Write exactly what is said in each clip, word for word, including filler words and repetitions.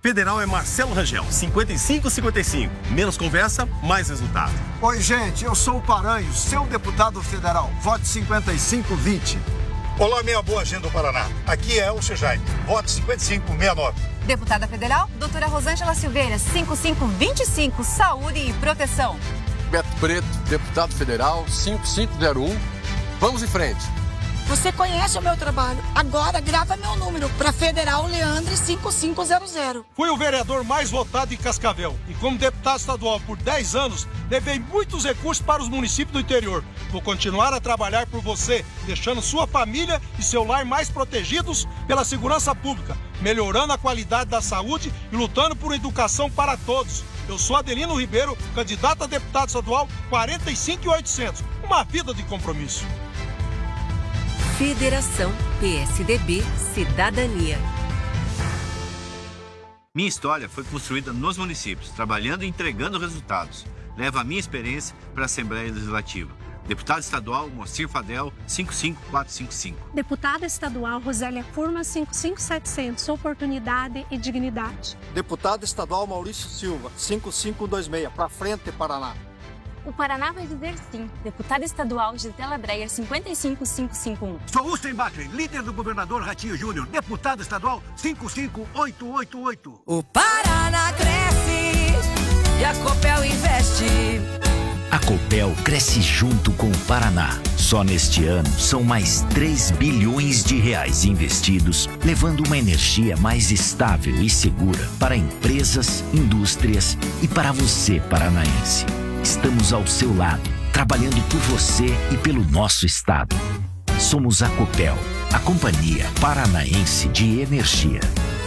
Federal é Marcelo Rangel, cinquenta e cinco cinquenta e cinco. Menos conversa, mais resultado. Oi, gente, eu sou o Paranho, seu deputado federal. Vote cinquenta e cinco vinte. Olá, minha boa gente do Paraná. Aqui é o Jaime. Vote cinquenta e cinco sessenta e nove. Deputada Federal, doutora Rosângela Silveira, cinquenta e cinco vinte e cinco, Saúde e Proteção. Beto Preto, deputado federal, cinquenta e cinco zero um. Vamos em frente. Você conhece o meu trabalho. Agora grava meu número para Federal Leandre cinquenta e cinco zero zero. Fui o vereador mais votado em Cascavel e como deputado estadual por dez anos, levei muitos recursos para os municípios do interior. Vou continuar a trabalhar por você, deixando sua família e seu lar mais protegidos pela segurança pública, melhorando a qualidade da saúde e lutando por educação para todos. Eu sou Adelino Ribeiro, candidato a deputado estadual quarenta e cinco mil e oitocentos. Uma vida de compromisso. Federação P S D B Cidadania. Minha história foi construída nos municípios, trabalhando e entregando resultados. Levo a minha experiência para a Assembleia Legislativa. Deputado estadual Moacir Fadel, cinquenta e cinco quatrocentos e cinquenta e cinco. Deputada estadual Rosélia Furman, cinquenta e cinco setecentos, Oportunidade e Dignidade. Deputado estadual Maurício Silva, cinquenta e cinco vinte e seis, para frente, Paraná. O Paraná vai dizer sim. Deputada estadual Gisela Breyer, cinquenta e cinco cinco cinco um. Sou Ustem Backley, líder do governador Ratinho Júnior, deputado estadual cinquenta e cinco oito oito oito. O Paraná cresce e a Copel investe. A Copel cresce junto com o Paraná. Só neste ano são mais três bilhões de reais investidos, levando uma energia mais estável e segura para empresas, indústrias e para você, paranaense. Estamos ao seu lado, trabalhando por você e pelo nosso estado. Somos a Copel, a Companhia Paranaense de Energia.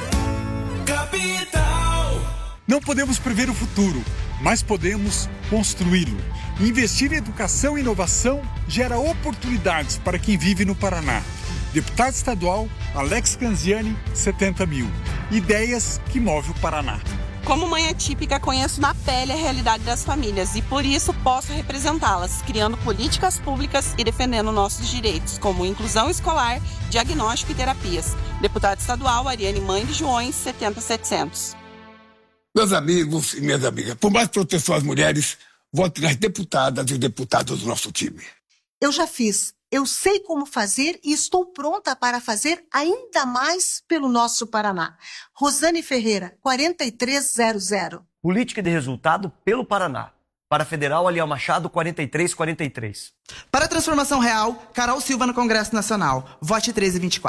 Capital! Não podemos prever o futuro, mas podemos construí-lo. Investir em educação e inovação gera oportunidades para quem vive no Paraná. Deputado estadual Alex Canziani, setenta mil. Ideias que movem o Paraná. Como mãe atípica, conheço na pele a realidade das famílias e por isso posso representá-las, criando políticas públicas e defendendo nossos direitos, como inclusão escolar, diagnóstico e terapias. Deputada estadual Ariane Mãe de Joões, setenta setecentos. Meus amigos e minhas amigas, por mais proteção às mulheres, vote nas deputadas e os deputados do nosso time. Eu já fiz, eu sei como fazer e estou pronta para fazer ainda mais pelo nosso Paraná. Rosane Ferreira, quarenta e três zero zero. Política de resultado pelo Paraná. Para Federal, Aliel Machado, quarenta e três quarenta e três. Para a transformação real, Carol Silva no Congresso Nacional. Vote treze vinte e quatro.